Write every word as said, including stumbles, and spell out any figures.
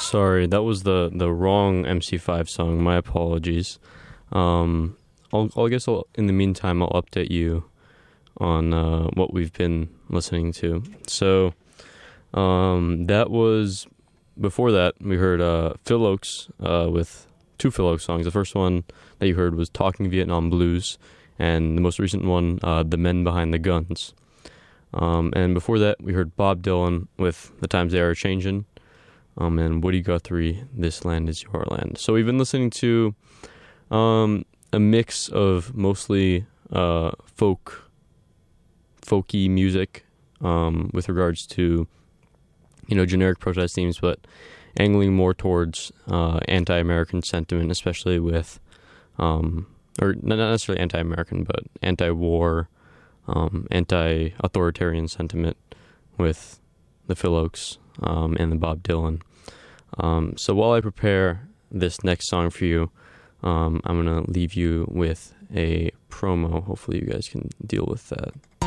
sorry, that was the, the wrong M C five song. My apologies. Um, I'll, I guess I'll, in the meantime, I'll update you on uh, what we've been listening to. So um, that was, before that, we heard uh, Phil Ochs uh, with two Phil Ochs songs. The first one that you heard was Talking Vietnam Blues, and the most recent one, uh, The Men Behind the Guns. Um, and before that, we heard Bob Dylan with The Times They Are Changin', um, and Woody Guthrie, This Land Is Your Land. So we've been listening to um, a mix of mostly uh, folk, folky music um, with regards to, you know, generic protest themes, but angling more towards uh, anti-American sentiment, especially with, um, or not necessarily anti-American, but anti-war, Um, anti-authoritarian sentiment with the Phil Ochs um, and the Bob Dylan. Um, so while I prepare this next song for you, um, I'm going to leave you with a promo. Hopefully you guys can deal with that.